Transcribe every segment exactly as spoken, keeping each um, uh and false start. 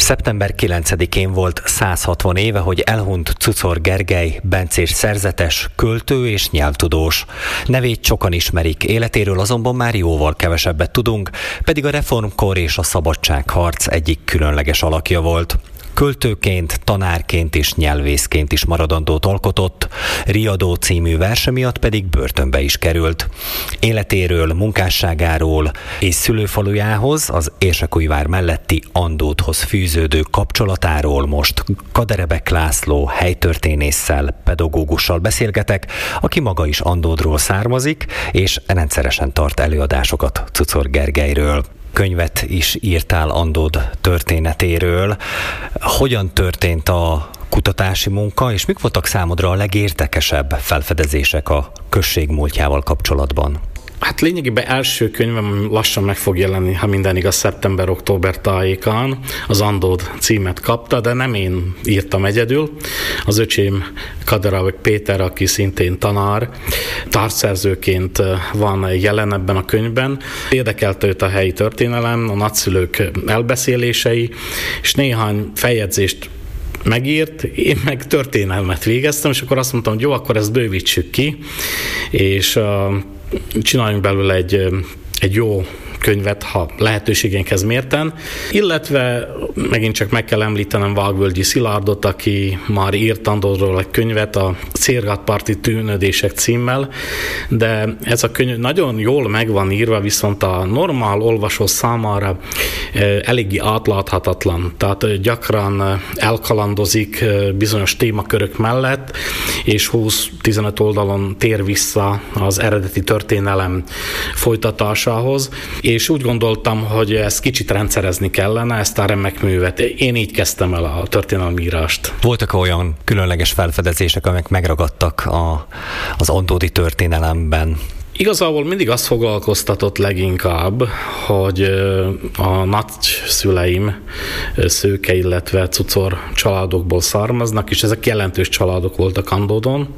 szeptember kilencedikén volt száz hatvan éve, hogy elhunyt Czuczor Gergely, bencés szerzetes, költő és nyelvtudós. Nevét sokan ismerik, életéről azonban már jóval kevesebbet tudunk, pedig a reformkor és a szabadságharc egyik különleges alakja volt. Költőként, tanárként és nyelvészként is maradandót alkotott, Riadó című verse miatt pedig börtönbe is került. Életéről, munkásságáról és szülőfalujához, az Érsekújvár melletti Andódhoz fűződő kapcsolatáról most Kaderebek László helytörténésszel, pedagógussal beszélgetek, aki maga is Andódról származik, és rendszeresen tart előadásokat Czuczor Gergelyről. Könyvet is írtál Andód történetéről. Hogyan történt a kutatási munka, és mik voltak számodra a legérdekesebb felfedezések a község múltjával kapcsolatban? Hát lényegében első könyvem lassan meg fog jelenni, ha minden igaz, szeptember-október tájékán. Az Andód címet kapta, de nem én írtam egyedül. Az öcsém Kaderebek Péter, aki szintén tanár, társszerzőként van jelen ebben a könyvben. Érdekelte őt a helyi történelem, a nagyszülők elbeszélései, és néhány feljegyzést megírt, én meg történelmet végeztem, és akkor azt mondtam, hogy jó, akkor ezt bővítsük ki, és uh, csináljunk belőle egy, egy jó könyvet, ha lehetőségénkhez mérten, illetve megint csak meg kell említenem Vágvölgyi Szilárdot, aki már írt Andódról egy könyvet, a Cérgátparti tűnődések címmel, de ez a könyv nagyon jól meg van írva, viszont a normál olvasó számára eléggé átláthatatlan, tehát gyakran elkalandozik bizonyos témakörök mellett, és húsz-tizenöt oldalon tér vissza az eredeti történelem folytatásához, és úgy gondoltam, hogy ezt kicsit rendszerezni kellene, ezt a remek művet. Én így kezdtem el a történelmírást. Voltak olyan különleges felfedezések, amelyek megragadtak a, az andódi történelemben? Igazából mindig azt foglalkoztatott leginkább, hogy a nagyszüleim Szőke, illetve Czuczor családokból származnak, és ezek jelentős családok voltak Andódon.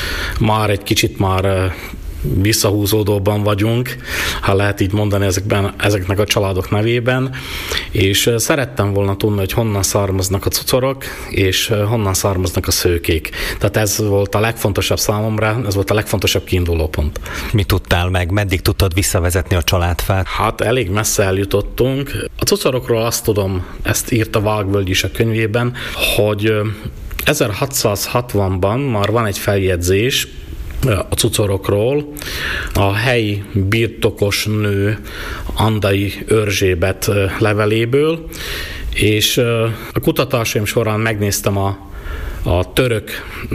Már egy kicsit már visszahúzódóban vagyunk, ha lehet így mondani ezekben, ezeknek a családok nevében, és szerettem volna tudni, hogy honnan származnak a Czuczorok, és honnan származnak a Szőkék. Tehát ez volt a legfontosabb számomra, ez volt a legfontosabb kiindulópont. Mit tudtál meg? Meddig tudtad visszavezetni a családfát? Hát elég messze eljutottunk. A Czuczorokról azt tudom, ezt írta Vágvölgy is a könyvében, hogy ezerhatszázhatvanban már van egy feljegyzés a Czuczorokról, a helyi birtokos nő Andai Örzsébet leveléből, és a kutatásaim során megnéztem a a török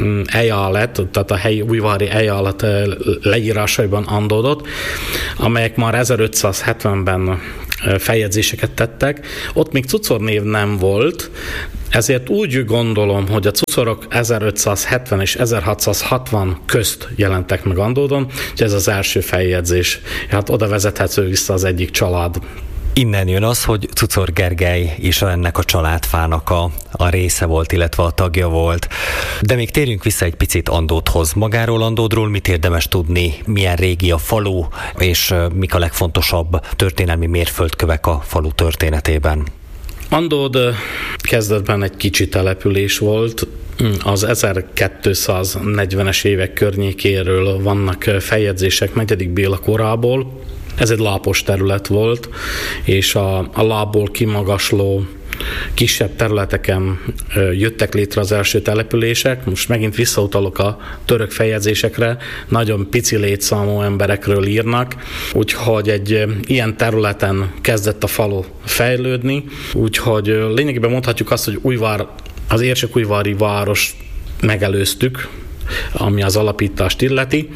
ejálet, tehát a helyi újvári ejálet leírásaiban Andódot, amelyek már ezerötszázhetvenben feljegyzéseket tettek. Ott még Czuczor név nem volt, ezért úgy gondolom, hogy a Czuczorok ezerötszázhetven és ezerhatszázhatvan közt jelentek meg Andódon, hogy ez az első feljegyzés. Hát oda vezethető vissza az egyik család. Innen jön az, hogy Czuczor Gergely is ennek a családfának a, a része volt, illetve a tagja volt. De még térjünk vissza egy picit Andódhoz. Magáról Andódról mit érdemes tudni, milyen régi a falu, és mik a legfontosabb történelmi mérföldkövek a falu történetében? Andód kezdetben egy kicsi település volt, az ezerkétszáznegyvenes évek környékéről vannak feljegyzések negyedik Béla korából. Ez egy lápos terület volt, és a, a lábból kimagasló kisebb területeken jöttek létre az első települések. Most megint visszautalok a török feljegyzésekre, nagyon pici létszámú emberekről írnak, úgyhogy egy ilyen területen kezdett a falu fejlődni, úgyhogy lényegében mondhatjuk azt, hogy Újvár, az érsekújvári város megelőztük, ami az alapítást illeti,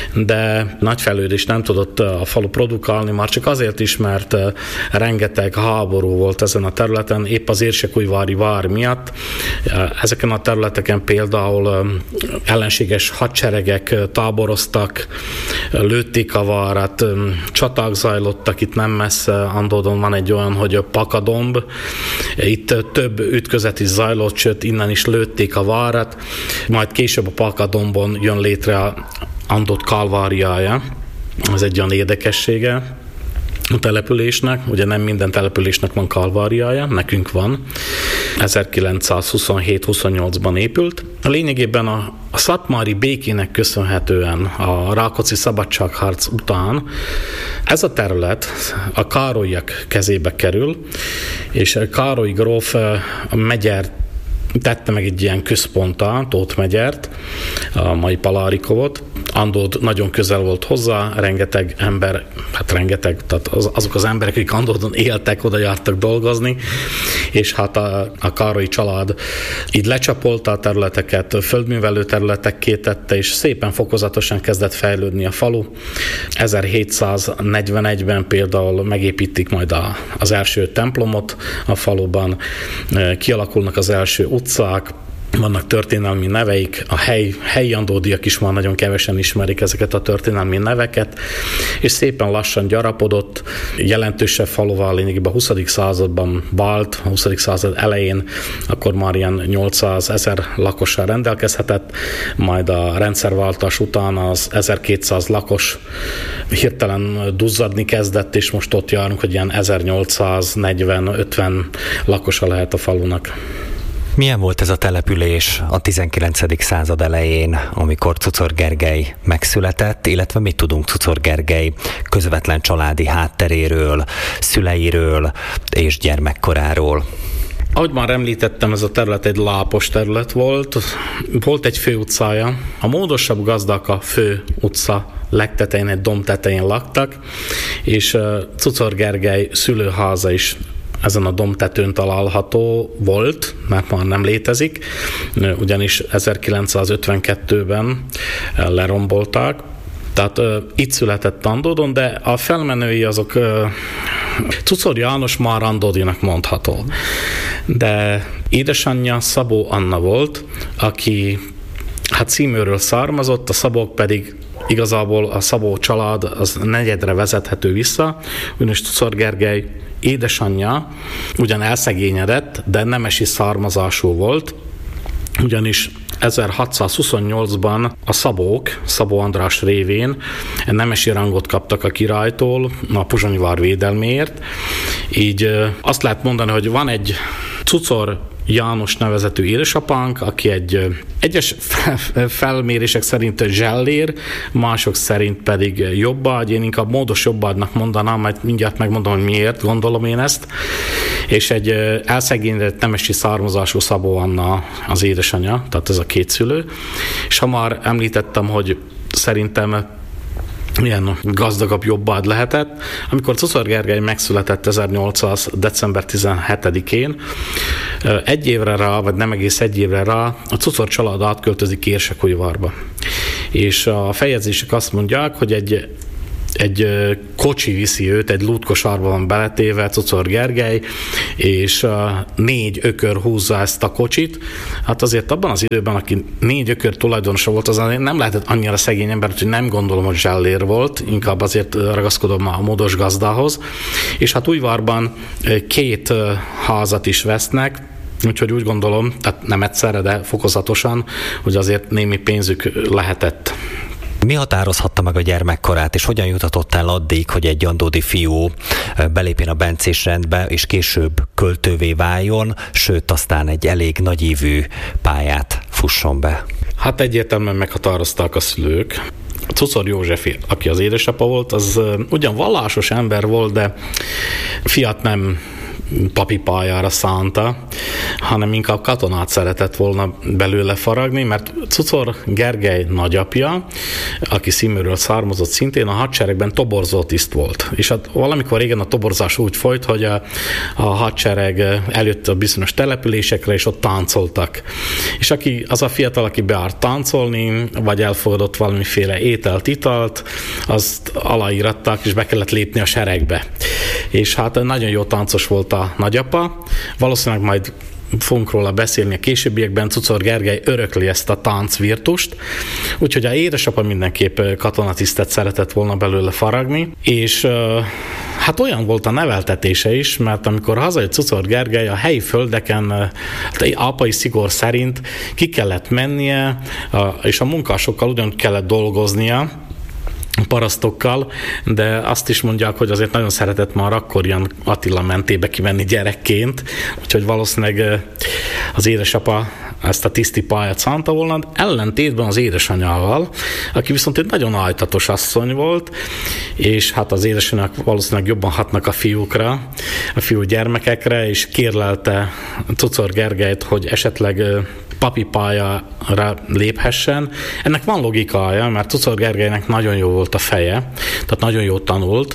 de nagy fejlődést nem tudott a falu produkálni, már csak azért is, mert rengeteg háború volt ezen a területen, épp az érsekújvári vár miatt. Ezeken a területeken például ellenséges hadseregek táboroztak, lőtték a várat, csaták zajlottak, itt nem messze Andódon van egy olyan, hogy a Pakadomb, itt több ütközet is zajlott, sőt innen is lőtték a várat, majd később a Pakadombon jön létre a Andód kalváriája, ez egy olyan érdekessége. a településnek. Ugye nem minden településnek van kalváriája, nekünk van. ezerkilencszázhuszonhét huszonnyolcban épült. A lényegében a, a szatmári békének köszönhetően a Rákóczi szabadságharc után ez a terület a Károlyak kezébe kerül, és Károly gróf a Megyert tette meg egy ilyen központtá, Tóth Megyert, a mai Palárikovot. Andód nagyon közel volt hozzá, rengeteg ember, hát rengeteg, tehát az, azok az emberek, akik Andódon éltek, oda jártak dolgozni, és hát a, a Károly család így lecsapolta a területeket, földművelő területekké tette, és szépen fokozatosan kezdett fejlődni a falu. ezerhétszáznegyvenegyben például megépítik majd a, az első templomot a faluban, kialakulnak az első utcák, vannak történelmi neveik, a hely, helyi andódiak is már nagyon kevesen ismerik ezeket a történelmi neveket, és szépen lassan gyarapodott, jelentősebb faluval lényegében a huszadik században vált, a huszadik század elején, akkor már ilyen nyolcszázezer lakossal rendelkezhetett, majd a rendszerváltás után az ezerkétszáz lakos hirtelen duzzadni kezdett, és most ott járunk, hogy ilyen ezernyolcszáznegyven-ötven lakosa lehet a falunak. Milyen volt ez a település a tizenkilencedik század elején, amikor Czuczor Gergely megszületett, illetve mit tudunk Czuczor Gergely közvetlen családi hátteréről, szüleiről és gyermekkoráról? Ahogy már említettem, ez a terület egy lápos terület volt. Volt egy főutcája. A módosabb gazdák a fő utca legtetején, egy domb tetején laktak, és Czuczor Gergely szülőháza is ezen a dombtetőn található volt, mert már nem létezik, ugyanis ezerkilencszázötvenkettőben lerombolták. Tehát uh, itt született Andódon, de a felmenői azok uh, Czuczor János már andódinak mondható. De édesanyja Szabó Anna volt, aki hát Címőről származott, a Szabók pedig igazából a Szabó család az negyedre vezethető vissza, ugyanis Czuczor Gergely édesanyja ugyan elszegényedett, de nemesi származású volt, ugyanis ezerhatszázhuszonnyolcban a Szabók, Szabó András révén nemesi rangot kaptak a királytól a pozsonyi vár védelméért. Így azt lehet mondani, hogy van egy Czuczor János nevezetű édesapánk, aki egy egyes felmérések szerint zsellér, mások szerint pedig jobbágy, én inkább módos jobbágynak mondanám, majd mindjárt megmondom, hogy miért gondolom én ezt, és egy elszegényedett nemesi származású Szabó Anna az édesanyja, tehát ez a két szülő, és ha már említettem, hogy szerintem milyen gazdagabb jobbád lehetett. Amikor Czuczor Gergely megszületett ezernyolcszáz december tizenhetedikén, egy évre rá, vagy nem egész egy évre rá, a Czuczor család átköltözik Érsekújvárba. És a feljegyzések azt mondják, hogy egy egy kocsi viszi őt, egy lútkosárba van beletéve Czuczor Gergely, és négy ökör húzza ezt a kocsit. Hát azért abban az időben, aki négy ökör tulajdonosa volt, az nem lehetett annyira szegény ember, hogy nem gondolom, hogy zsellér volt, inkább azért ragaszkodom a módos gazdához. És hát Újvárban két házat is vesznek, úgyhogy úgy gondolom, tehát nem egyszerre, de fokozatosan, hogy azért némi pénzük lehetett. Mi határozhatta meg a gyermekkorát, és hogyan jutatott el addig, hogy egy andódi fiú belépjen a bencés rendbe, és később költővé váljon, sőt, aztán egy elég nagyívű pályát fusson be? Hát egyértelműen meghatározták a szülők. Czuczor József, aki az édesapa volt, az ugyan vallásos ember volt, de fiat nem papi pályára szánta, hanem inkább katonát szeretett volna belőle faragni, mert Czuczor Gergely nagyapja, aki Címőről származott, szintén a hadseregben toborzó tiszt volt. És hát valamikor régen a toborzás úgy folyt, hogy a, a hadsereg eljött a bizonyos településekre, és ott táncoltak. És aki, az a fiatal, aki beárt táncolni, vagy elfogadott valamiféle ételt, italt, azt aláíratták, és be kellett lépni a seregbe. És hát nagyon jó táncos volt a nagyapa, valószínűleg majd fogunk róla beszélni a későbbiekben, Czuczor Gergely örökli ezt a táncvirtust, úgyhogy a édesapa mindenképp katonatisztet szeretett volna belőle faragni, és hát olyan volt a neveltetése is, mert amikor hazajött Czuczor Gergely, a helyi földeken apai szigor szerint ki kellett mennie, és a munkásokkal ugyan kellett dolgoznia, parasztokkal, de azt is mondják, hogy azért nagyon szeretett már akkor ilyen Attila mentébe kimenni gyerekként, úgyhogy valószínűleg az édesapa ezt a tiszti pályát szánta volna, ellentétben az édesanyával, aki viszont egy nagyon ajtatos asszony volt, és hát az édesanyák valószínűleg jobban hatnak a fiúkra, a fiú gyermekekre, és kérlelte Czuczor Gergelyt, hogy esetleg papi pályára léphessen. Ennek van logikája, mert Czuczor Gergelynek nagyon jó volt a feje, tehát nagyon jó tanult.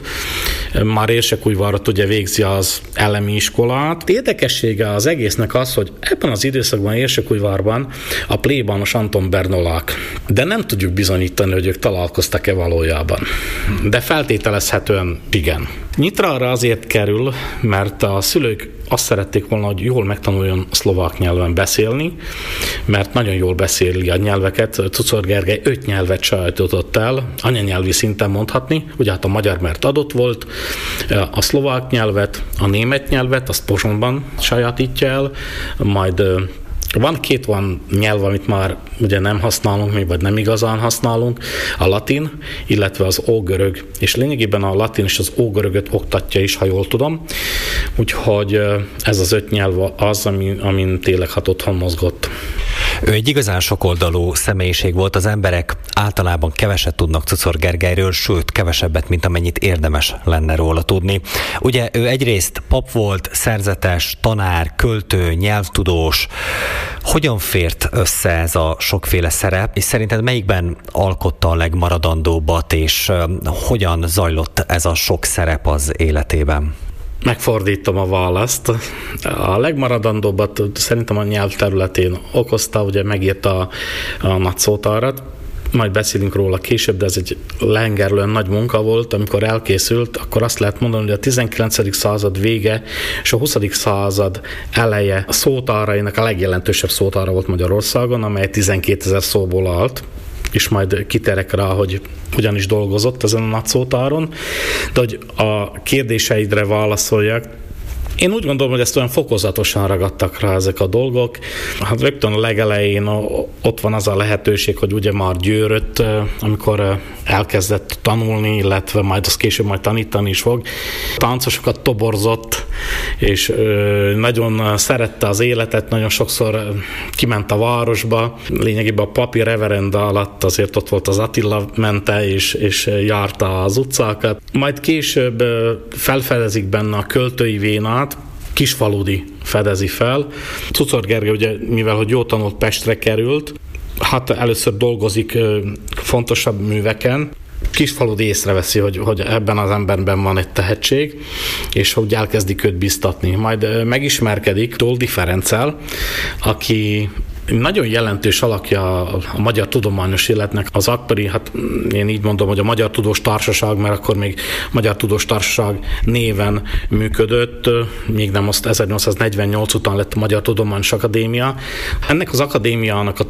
Már Érsekújvarra ugye végzi az elemi iskolát. Érdekessége az egésznek az, hogy ebben az időszakban Érsekújvárban a plébános Anton Bernolák, de nem tudjuk bizonyítani, hogy ők találkoztak-e valójában. De feltételezhetően igen. Nyitrára azért kerül, mert a szülők azt szerették volna, hogy jól megtanuljon szlovák nyelven beszélni, mert nagyon jól beszéli a nyelveket. Czuczor Gergely öt nyelvet sajátított el, anyanyelvi szinten mondhatni, ugye hát a magyar mert adott volt, a szlovák nyelvet, a német nyelvet, azt Pozsonyban sajátítja el, majd van két olyan nyelv, amit már ugye nem használunk még, vagy nem igazán használunk, a latin, illetve az ógörög, és lényegében a latin és az ógörögöt oktatja is, ha jól tudom, úgyhogy ez az öt nyelv az, amin, amin tényleg hát otthon mozgott. Ő egy igazán sokoldalú személyiség volt, az emberek általában keveset tudnak Czuczor Gergelyről, sőt, kevesebbet, mint amennyit érdemes lenne róla tudni. Ugye ő egyrészt pap volt, szerzetes, tanár, költő, nyelvtudós. Hogyan fért össze ez a sokféle szerep, és szerinted melyikben alkotta a legmaradandóbbat, és hogyan zajlott ez a sok szerep az életében? Megfordítom a választ. A legmaradandóbbat szerintem a nyelv területén okozta, ugye megírta a, a nagy szótárat, majd beszélünk róla később, de ez egy lengerlően nagy munka volt, amikor elkészült, akkor azt lehet mondani, hogy a tizenkilencedik század vége és a huszadik század eleje a szótárainak a legjelentősebb szótára volt Magyarországon, amely tizenkétezer szóból állt, és majd kiterek rá, hogy hogyan is dolgozott ezen a nagy szótáron. De hogy a kérdéseidre válaszoljak, én úgy gondolom, hogy ezt olyan fokozatosan ragadtak rá ezek a dolgok. Hát rögtön a legelején ott van az a lehetőség, hogy ugye már Győrött, amikor elkezdett tanulni, illetve majd azt később majd tanítani is fog. Táncosokat toborzott, és nagyon szerette az életet, nagyon sokszor kiment a városba. Lényegében a papi reverenda alatt azért ott volt az Attila mente, és, és járta az utcákat. Majd később felfedezik benne a költői vénát, kisfaludi fedezi fel. Czuczor Gergely, ugye, mivel hogy jó tanult, Pestre került, hát először dolgozik fontosabb műveken, Kisfaludi észreveszi, hogy, hogy ebben az emberben van egy tehetség, és hogy elkezdik őt biztatni. Majd megismerkedik Toldy Ferenccel, aki nagyon jelentős alakja a magyar tudományos életnek. Az akkori, hát én így mondom, hogy a Magyar Tudós Társaság, mert akkor még Magyar Tudós Társaság néven működött, még nem azt ezernyolcszáznegyvennyolc után lett a Magyar Tudományos Akadémia. Ennek az akadémiának a